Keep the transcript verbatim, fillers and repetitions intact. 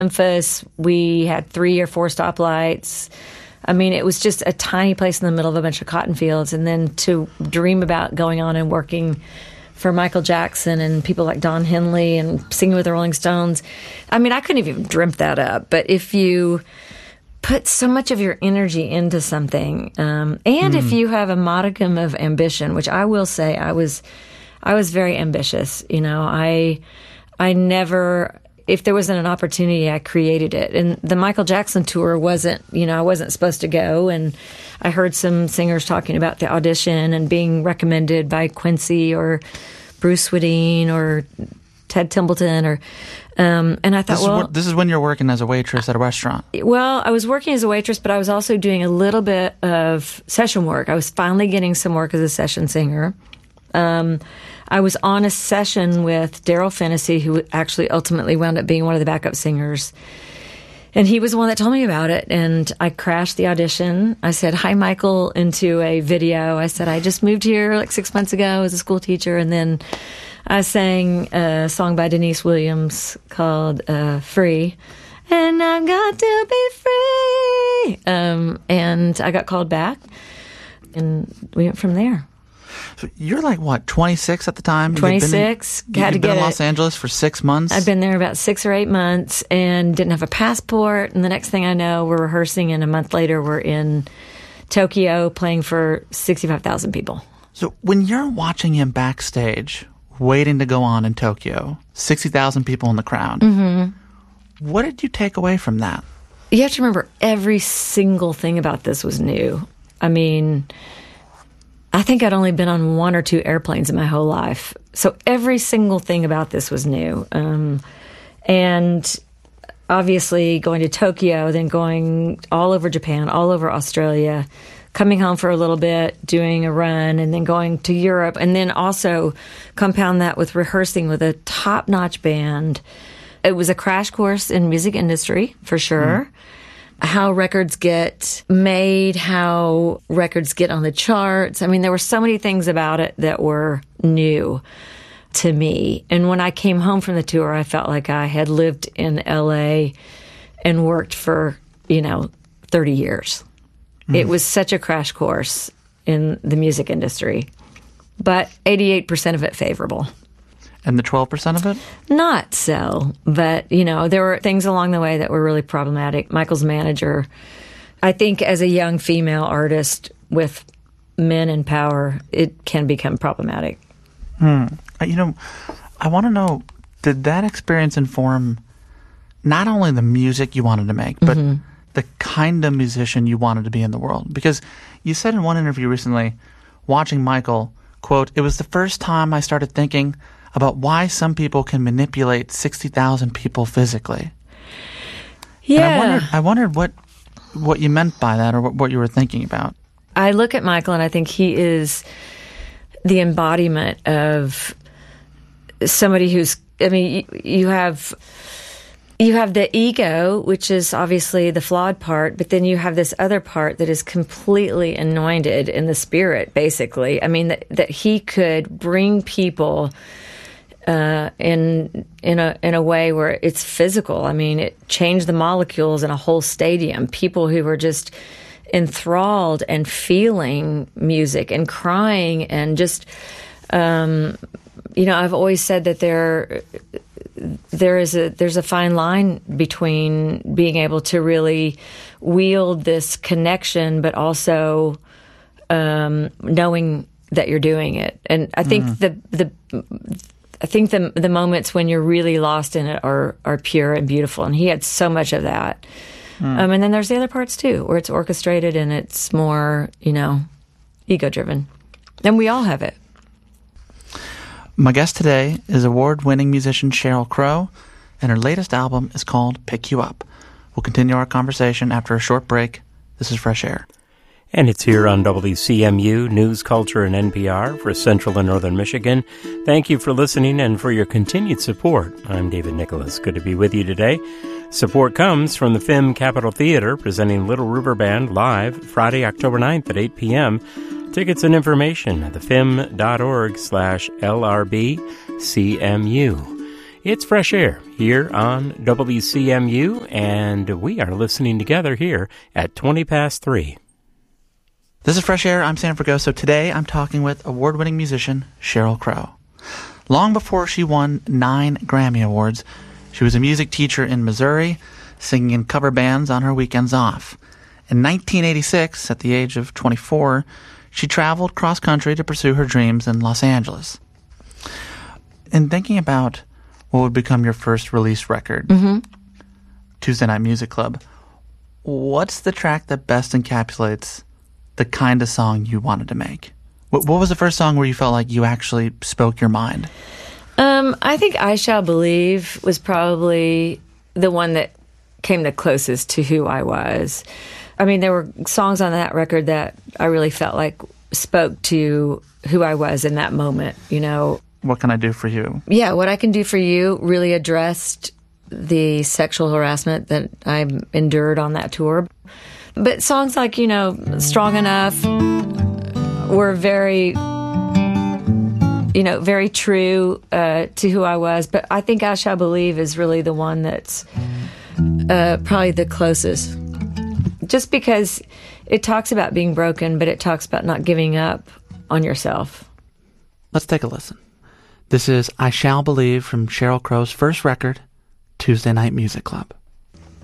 Memphis, we had three or four stoplights. I mean, it was just a tiny place in the middle of a bunch of cotton fields. And then to dream about going on and working for Michael Jackson and people like Don Henley and singing with the Rolling Stones, I mean, I couldn't have even dreamt that up. But if you put so much of your energy into something, um, and mm. if you have a modicum of ambition, which I will say I was, I was very ambitious. You know, I, I never... If there wasn't an opportunity, I created it. And the Michael Jackson tour wasn't, you know, I wasn't supposed to go. And I heard some singers talking about the audition and being recommended by Quincy or Bruce Swedeen or Ted Templeton. Or, um, and I thought, this well... Is, this is when you're working as a waitress at a restaurant. Well, I was working as a waitress, but I was also doing a little bit of session work. I was finally getting some work as a session singer. Um, I was on a session with Daryl Fennessy, who actually ultimately wound up being one of the backup singers. And he was the one that told me about it. And I crashed the audition. I said, "Hi, Michael," into a video. I said, "I just moved here like six months ago as a school teacher." And then I sang a song by Denise Williams called uh, Free. And I've got to be free. Um, and I got called back. And we went from there. So you're like, what, twenty-six at the time? twenty-six. You've been in, had you've to been get in Los it. Angeles for six months? I've been there about six or eight months and didn't have a passport. And the next thing I know, we're rehearsing, and a month later, we're in Tokyo playing for sixty-five thousand people. So when you're watching him backstage, waiting to go on in Tokyo, sixty thousand people in the crowd, mm-hmm. what did you take away from that? You have to remember, every single thing about this was new. I mean... I think I'd only been on one or two airplanes in my whole life. So every single thing about this was new. Um, and obviously going to Tokyo, then going all over Japan, all over Australia, coming home for a little bit, doing a run, and then going to Europe. And then also compound that with rehearsing with a top-notch band. It was a crash course in music industry, for sure. Mm. How records get made, how records get on the charts. I mean, there were so many things about it that were new to me. And when I came home from the tour, I felt like I had lived in L A and worked for, you know, thirty years. Mm. It was such a crash course in the music industry, but eighty-eight percent of it favorable. And the twelve percent of it? Not so. But, you know, there were things along the way that were really problematic. Michael's manager, I think as a young female artist with men in power, it can become problematic. Hmm. You know, I want to know, did that experience inform not only the music you wanted to make, but mm-hmm. the kind of musician you wanted to be in the world? Because you said in one interview recently, watching Michael, quote, "It was the first time I started thinking about why some people can manipulate sixty thousand people physically." Yeah. And I wondered, I wondered what what you meant by that, or what, what you were thinking about. I look at Michael and I think he is the embodiment of somebody who's, I mean, you, you have... You have the ego, which is obviously the flawed part, but then you have this other part that is completely anointed in the spirit, basically. I mean, that, that he could bring people uh, in in a in a way where it's physical. I mean, it changed the molecules in a whole stadium. People who were just enthralled and feeling music and crying and just, um, you know, I've always said that there. There is a there's a fine line between being able to really wield this connection, but also um, knowing that you're doing it. And I think mm. the the I think the the moments when you're really lost in it are are pure and beautiful. And he had so much of that. Mm. Um, and then there's the other parts too, where it's orchestrated and it's more, you know, ego driven. And we all have it. My guest today is award-winning musician Sheryl Crow, and her latest album is called Pick You Up. We'll continue our conversation after a short break. This is Fresh Air. And it's here on W C M U, News, Culture, and N P R for Central and Northern Michigan. Thank you for listening and for your continued support. I'm David Nicholas. Good to be with you today. Support comes from the F I M Capitol Theater, presenting Little River Band live Friday, October ninth at eight p.m. Tickets and information at thefim.org slash LRBCMU. It's Fresh Air here on W C M U, and we are listening together here at twenty past three. This is Fresh Air. I'm Sam Fragoso. Today I'm talking with award-winning musician Sheryl Crow. Long before she won nine Grammy Awards, she was a music teacher in Missouri, singing in cover bands on her weekends off. In nineteen eighty-six, at the age of twenty-four, she traveled cross-country to pursue her dreams in Los Angeles. In thinking about what would become your first release record, mm-hmm. Tuesday Night Music Club, what's the track that best encapsulates the kind of song you wanted to make? What, what was the first song where you felt like you actually spoke your mind? Um, I think I Shall Believe was probably the one that came the closest to who I was. I mean, there were songs on that record that I really felt like spoke to who I was in that moment, you know. What Can I Do For You? Yeah, What I Can Do For You really addressed the sexual harassment that I endured on that tour. But songs like, you know, Strong Enough were very, you know, very true uh, to who I was. But I think I Shall Believe is really the one that's uh, probably the closest. Just because it talks about being broken, but it talks about not giving up on yourself. Let's take a listen. This is I Shall Believe from Sheryl Crow's first record, Tuesday Night Music Club.